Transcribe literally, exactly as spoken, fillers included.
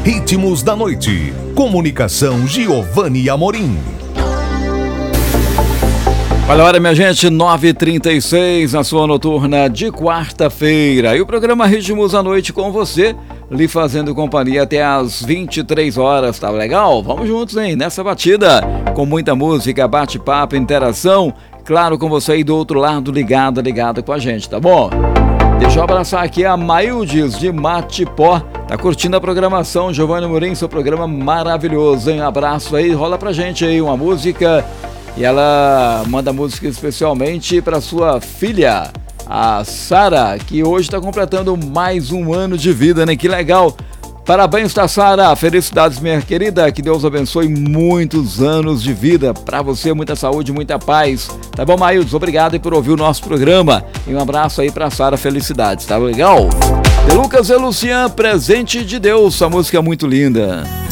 Ritmos da Noite. Comunicação Giovanni Amorim. Olha a hora, minha gente, nove e trinta e seis, na sua noturna de quarta-feira. E o programa Ritmos da Noite com você, lhe fazendo companhia até às vinte e três horas, tá legal? Vamos juntos, hein? Nessa batida, com muita música, bate-papo, interação. Claro, com você aí do outro lado, ligado, ligado com a gente, tá bom? Deixa eu abraçar aqui a Maildes de Matipó. Tá curtindo a programação, Giovanni Amorim, seu programa maravilhoso, hein? Abraço aí, rola pra gente aí uma música. E ela manda música especialmente para sua filha, a Sara, que hoje está completando mais um ano de vida, né? Que legal! Parabéns, tá, Sara? Felicidades, minha querida. Que Deus abençoe muitos anos de vida para você, muita saúde, muita paz. Tá bom, Maildes? Obrigado aí por ouvir o nosso programa. E um abraço aí para Sara, felicidades, tá legal? De Lucas e Lucian, Presente de Deus, a música é muito linda.